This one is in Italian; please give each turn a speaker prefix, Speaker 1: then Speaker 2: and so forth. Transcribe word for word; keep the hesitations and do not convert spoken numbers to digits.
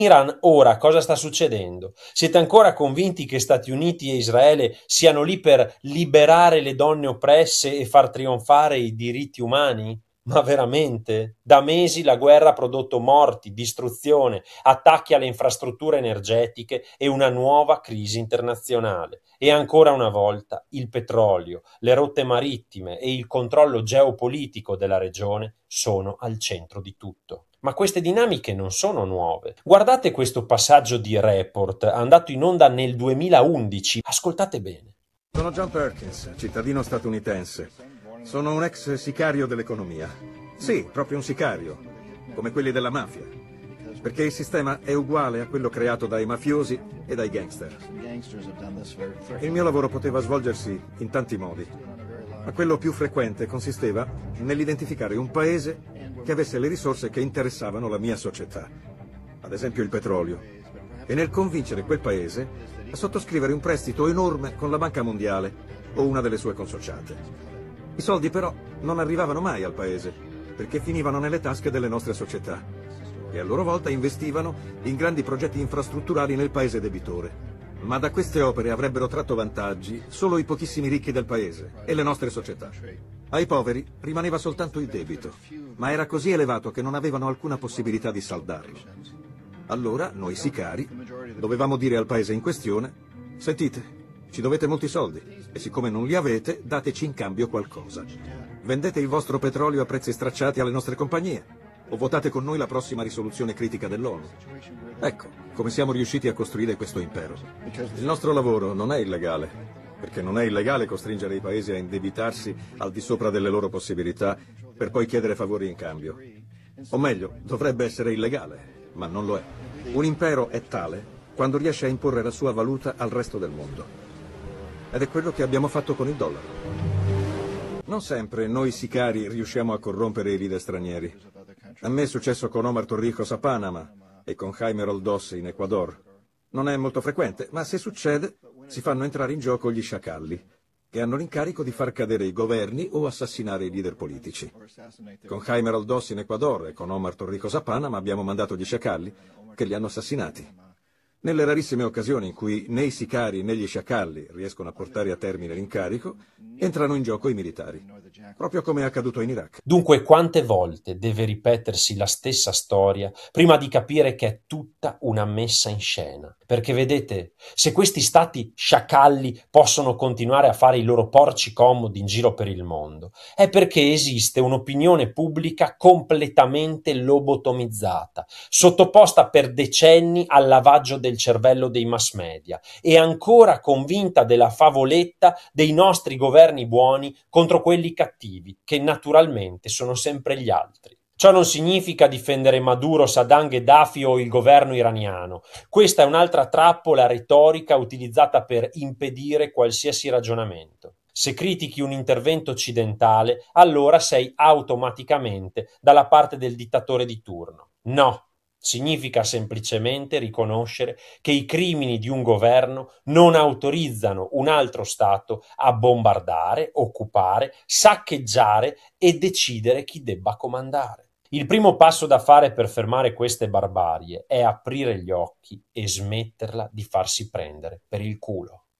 Speaker 1: Iran ora cosa sta succedendo? Siete ancora convinti che Stati Uniti e Israele siano lì per liberare le donne oppresse e far trionfare i diritti umani? Ma veramente? Da mesi la guerra ha prodotto morti, distruzione, attacchi alle infrastrutture energetiche e una nuova crisi internazionale. E ancora una volta il petrolio, le rotte marittime e il controllo geopolitico della regione sono al centro di tutto. Ma queste dinamiche non sono nuove. Guardate questo passaggio di Report, andato in onda nel duemilaundici. Ascoltate bene.
Speaker 2: Sono John Perkins, cittadino statunitense. Sono un ex sicario dell'economia. Sì, proprio un sicario, come quelli della mafia. Perché il sistema è uguale a quello creato dai mafiosi e dai gangster. Il mio lavoro poteva svolgersi in tanti modi, ma quello più frequente consisteva nell'identificare un paese che avesse le risorse che interessavano la mia società, ad esempio il petrolio, e nel convincere quel paese a sottoscrivere un prestito enorme con la Banca Mondiale o una delle sue consociate. I soldi però non arrivavano mai al paese, perché finivano nelle tasche delle nostre società, e a loro volta investivano in grandi progetti infrastrutturali nel paese debitore. Ma da queste opere avrebbero tratto vantaggi solo i pochissimi ricchi del paese e le nostre società. Ai poveri rimaneva soltanto il debito, ma era così elevato che non avevano alcuna possibilità di saldarlo. Allora noi sicari dovevamo dire al paese in questione: sentite, ci dovete molti soldi e siccome non li avete, dateci in cambio qualcosa. Vendete il vostro petrolio a prezzi stracciati alle nostre compagnie o votate con noi la prossima risoluzione critica dell'ONU. Ecco come siamo riusciti a costruire questo impero. Il nostro lavoro non è illegale, perché non è illegale costringere i paesi a indebitarsi al di sopra delle loro possibilità per poi chiedere favori in cambio. O meglio, dovrebbe essere illegale, ma non lo è. Un impero è tale quando riesce a imporre la sua valuta al resto del mondo. Ed è quello che abbiamo fatto con il dollaro. Non sempre noi sicari riusciamo a corrompere i leader stranieri. A me è successo con Omar Torrijos a Panama e con Jaime Roldos in Ecuador. Non è molto frequente, ma se succede si fanno entrare in gioco gli sciacalli, che hanno l'incarico di far cadere i governi o assassinare i leader politici. Con Jaime Roldos in Ecuador e con Omar Torrijos a Panama abbiamo mandato gli sciacalli, che li hanno assassinati. Nelle rarissime occasioni in cui né i sicari né gli sciacalli riescono a portare a termine l'incarico, entrano in gioco i militari, proprio come è accaduto in Iraq.
Speaker 1: Dunque, quante volte deve ripetersi la stessa storia prima di capire che è tutta una messa in scena? Perché vedete, se questi stati sciacalli possono continuare a fare i loro porci comodi in giro per il mondo, è perché esiste un'opinione pubblica completamente lobotomizzata, sottoposta per decenni al lavaggio del cervello dei mass media e ancora convinta della favoletta dei nostri governi buoni contro quelli cattivi, che naturalmente sono sempre gli altri. Ciò non significa difendere Maduro, Saddam, Gheddafi o il governo iraniano. Questa è un'altra trappola retorica utilizzata per impedire qualsiasi ragionamento. Se critichi un intervento occidentale, allora sei automaticamente dalla parte del dittatore di turno. No. Significa semplicemente riconoscere che i crimini di un governo non autorizzano un altro Stato a bombardare, occupare, saccheggiare e decidere chi debba comandare. Il primo passo da fare per fermare queste barbarie è aprire gli occhi e smetterla di farsi prendere per il culo.